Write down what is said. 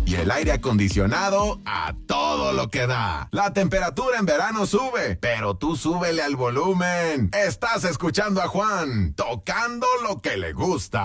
y el aire acondicionado a todo lo que da. La temperatura en verano sube, pero tú súbele al volumen. Estás escuchando a Juan, tocando lo que le gusta.